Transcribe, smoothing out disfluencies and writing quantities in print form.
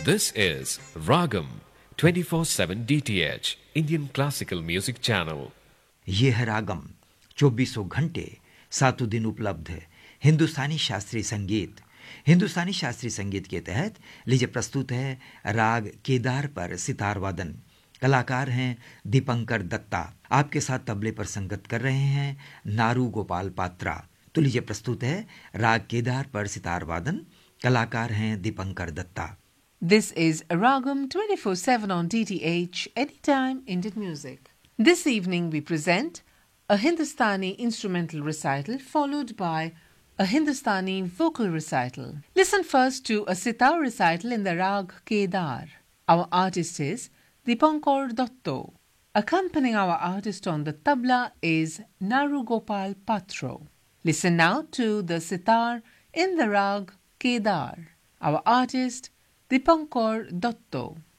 This is Ragam 24/7 DTH Indian Classical Music Channel. ये है रागम 2400 घंटे 7 दिन उपलब्ध है हिंदुस्तानी शास्त्रीय संगीत। हिंदुस्तानी शास्त्रीय संगीत के तहत लीजिए प्रस्तुत है राग केदार पर सितार वादन। कलाकार हैं दीपंकर दत्ता। आपके साथ तबले पर संगत कर रहे हैं नारू गोपाल पात्रा। तो लीजिए प्रस्तुत है राग केदार पर सितार वादन। कलाकार हैं Dipankar Datta. This is Ragam 24/7 on DTH, Anytime Indian Music. This evening we present a Hindustani instrumental recital followed by a Hindustani vocal recital. Listen first to a sitar recital in the Rag Kedar. Our artist is Dipankar Datto. Accompanying our artist on the tabla is Naru Gopal Patro. Listen now to the sitar in the Rag Kedar. Our artist Dipankar Datto.